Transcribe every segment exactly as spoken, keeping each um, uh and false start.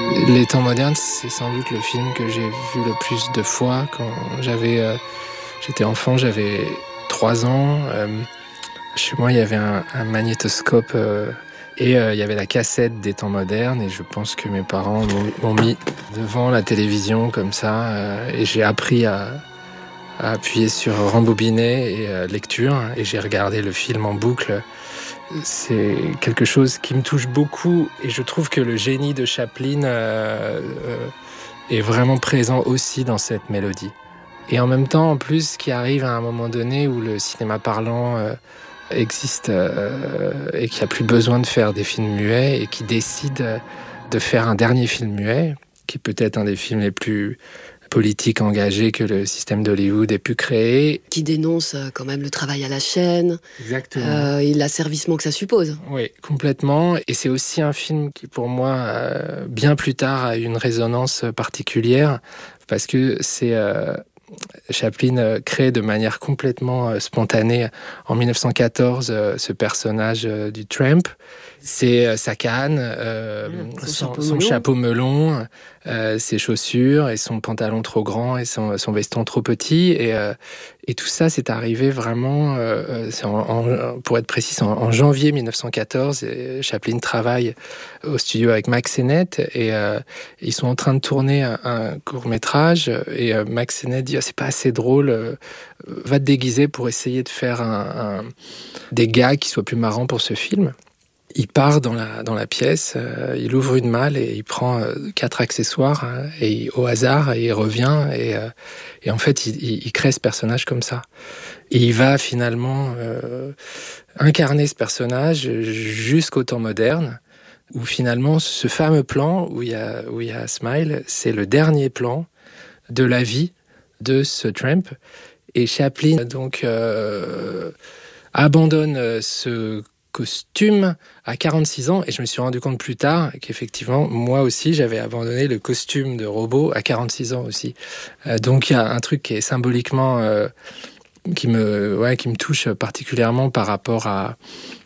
Les temps modernes, c'est sans doute le film que j'ai vu le plus de fois. Quand j'avais, euh, j'étais enfant, j'avais trois ans. Euh, chez moi, il y avait un, un magnétoscope euh, et euh, il y avait la cassette des temps modernes. Et je pense que mes parents m'ont, m'ont mis devant la télévision comme ça. Euh, et j'ai appris à, à appuyer sur rembobiner et euh, lecture. Et j'ai regardé le film en boucle. C'est quelque chose qui me touche beaucoup et je trouve que le génie de Chaplin euh, euh, est vraiment présent aussi dans cette mélodie. Et en même temps, en plus, qui arrive à un moment donné où le cinéma parlant euh, existe euh, et qu'il n'y a plus besoin de faire des films muets et qui décide de faire un dernier film muet, qui est peut-être un des films les plus politique engagée que le système d'Hollywood ait pu créer. Qui dénonce quand même le travail à la chaîne. Exactement. Euh, et l'asservissement que ça suppose. Oui, complètement. Et c'est aussi un film qui, pour moi, euh, bien plus tard, a eu une résonance particulière, parce que c'est... Euh, Chaplin euh, crée de manière complètement euh, spontanée, en dix-neuf cent quatorze, euh, ce personnage euh, du Tramp. C'est euh, sa canne, euh, mmh, son, son, chapeau, son melon. chapeau melon, euh, ses chaussures et son pantalon trop grand et son, son veston trop petit. Et, euh, et tout ça, c'est arrivé vraiment, euh, c'est en, en, pour être précis, en, en janvier dix-neuf cent quatorze. Et Chaplin travaille au studio avec Mack Sennett et euh, ils sont en train de tourner un, un court-métrage. Et euh, Mack Sennett dit ah, c'est pas assez drôle, euh, va te déguiser pour essayer de faire un, un, des gags qui soient plus marrants pour ce film. Il part dans la, dans la pièce, euh, il ouvre une malle et il prend euh, quatre accessoires hein, et il, au hasard et il revient et, euh, et en fait il, il, il crée ce personnage comme ça. Et il va finalement euh, incarner ce personnage jusqu'au temps moderne où finalement ce fameux plan où il y a, où il y a Smile, c'est le dernier plan de la vie de ce Tramp. Et Chaplin donc euh, abandonne ce costume à quarante-six ans et je me suis rendu compte plus tard qu'effectivement moi aussi j'avais abandonné le costume de robot à quarante-six ans aussi. Euh, donc il y a un truc qui est symboliquement euh, qui me ouais qui me touche particulièrement par rapport à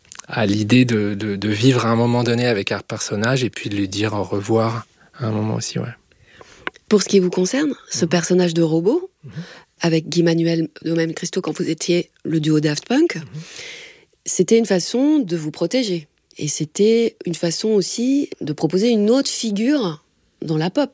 à l'idée de, de de vivre à un moment donné avec un personnage et puis de lui dire au revoir à un moment aussi. Ouais. Pour ce qui vous concerne, ce mmh. personnage de robot mmh. avec Guy Manuel de même Christo quand vous étiez le duo Daft Punk. Mmh. C'était une façon de vous protéger. Et c'était une façon aussi de proposer une autre figure dans la pop.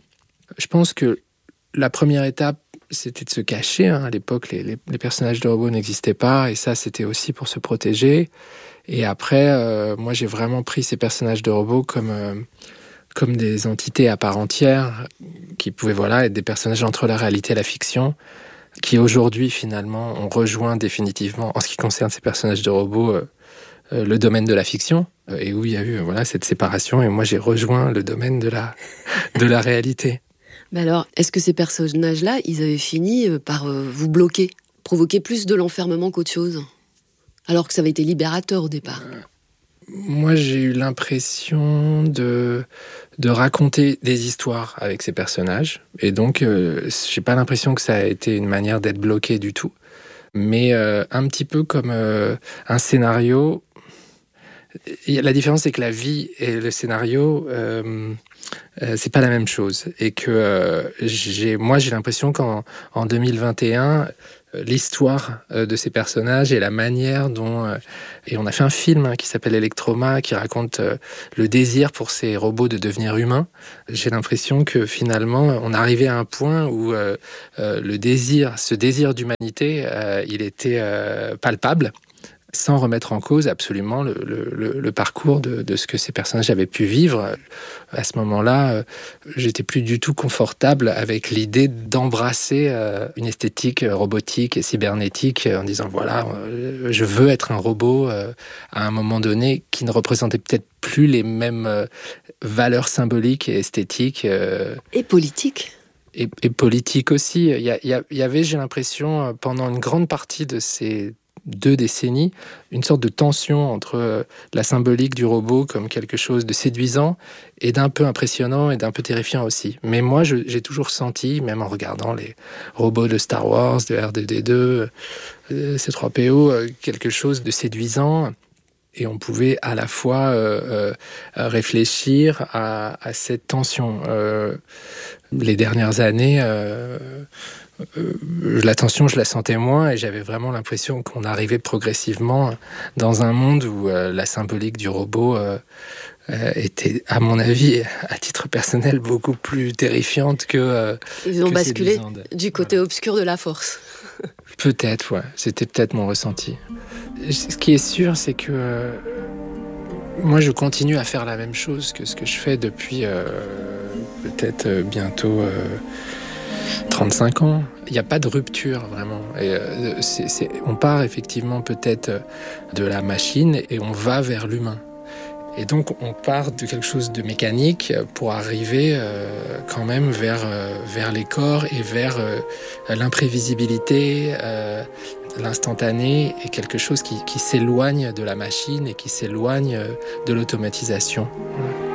Je pense que la première étape, c'était de se cacher. Hein. À l'époque, les, les, les personnages de robots n'existaient pas. Et ça, c'était aussi pour se protéger. Et après, euh, moi, j'ai vraiment pris ces personnages de robots comme, euh, comme des entités à part entière, qui pouvaient voilà, être des personnages entre la réalité et la fiction, qui aujourd'hui, finalement, ont rejoint définitivement, en ce qui concerne ces personnages de robots, euh, euh, le domaine de la fiction, euh, et où il y a eu euh, voilà, cette séparation, et moi j'ai rejoint le domaine de la, de la réalité. Mais alors, est-ce que ces personnages-là, ils avaient fini par euh, vous bloquer, provoquer plus de l'enfermement qu'autre chose, alors que ça avait été libérateur au départ? euh, Moi, j'ai eu l'impression de... de raconter des histoires avec ces personnages. Et donc, euh, j'ai pas l'impression que ça a été une manière d'être bloqué du tout. Mais euh, un petit peu comme euh, un scénario. La différence, c'est que la vie et le scénario, euh, euh, c'est pas la même chose. Et que euh, j'ai, moi, j'ai l'impression qu'en en deux mille vingt et un, l'histoire de ces personnages et la manière dont... Et on a fait un film hein, qui s'appelle Electroma, qui raconte euh, le désir pour ces robots de devenir humains. J'ai l'impression que finalement, on arrivait à un point où euh, euh, le désir, ce désir d'humanité, euh, il était euh, palpable, sans remettre en cause absolument le, le, le parcours de, de ce que ces personnages avaient pu vivre. À ce moment-là, j'étais plus du tout confortable avec l'idée d'embrasser une esthétique robotique et cybernétique en disant voilà, je veux être un robot à un moment donné qui ne représentait peut-être plus les mêmes valeurs symboliques et esthétiques. Et politiques. Et, et politiques aussi. Il y, a, il y avait, j'ai l'impression, pendant une grande partie de ces deux décennies, une sorte de tension entre la symbolique du robot comme quelque chose de séduisant et d'un peu impressionnant et d'un peu terrifiant aussi. Mais moi, je, j'ai toujours senti, même en regardant les robots de Star Wars, de R deux D deux, C trois P O, quelque chose de séduisant. et on pouvait à la fois euh, euh, réfléchir à, à cette tension. Euh, les dernières années, euh, euh, la tension, je la sentais moins et j'avais vraiment l'impression qu'on arrivait progressivement dans un monde où euh, la symbolique du robot euh, euh, était, à mon avis, à titre personnel, beaucoup plus terrifiante que euh, Ils ont que basculé séduisante. du côté Voilà. obscur de la force. Peut-être, ouais. C'était peut-être mon ressenti. Ce qui est sûr, c'est que euh, moi, je continue à faire la même chose que ce que je fais depuis euh, peut-être euh, bientôt euh, trente-cinq ans. Il n'y a pas de rupture, vraiment. Et, euh, c'est, c'est, on part effectivement peut-être de la machine et on va vers l'humain. Et donc, on part de quelque chose de mécanique pour arriver euh, quand même vers, euh, vers les corps et vers euh, l'imprévisibilité, euh, l'instantané, et quelque chose qui, qui s'éloigne de la machine et qui s'éloigne de l'automatisation. Voilà.